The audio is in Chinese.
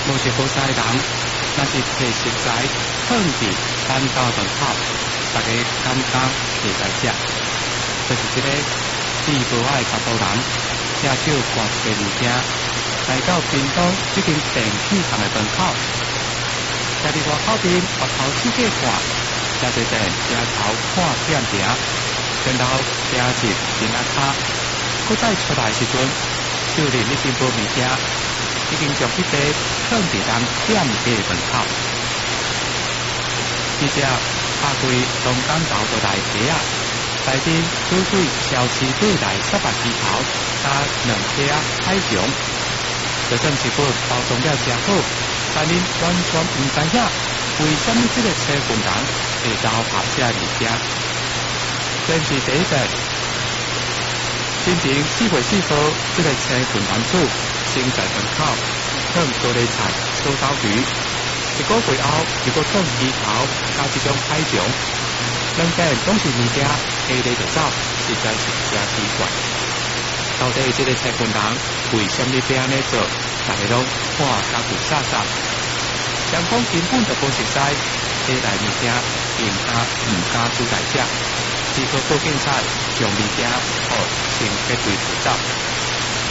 无是好西人，那是摕食材放伫咱家门口，大家简单会来食。就是这个志无爱查甫人，吃少挂一个物件，来到屏东这间电器行的门口，徛伫外口边外头四界看，车侪电车头看点点，然后车入电啊卡，佮再出来时阵，就连已经无物件，已经将一块放伫咱店家门口。伊只拍开龙岗头就来底啊，内面煮水小翅对来18枝头，加2颗海肠，就算是本包装了真好，但恁完全唔知影为什么这个车份人会交拍这物件。先是第一站，新平4月4号，这个车份男子先在门口放高丽菜、烧烤鱼。一个月后，又搁放鱼头加一种海肠，两件拢是物件，下日就走，实在是真奇怪。到底这个车份人为什么要安尼做？大家拢看甲有煞煞。双方根本就无熟悉，下来物件并唔敢煮来食，只好报警察将物件互先结队逃走。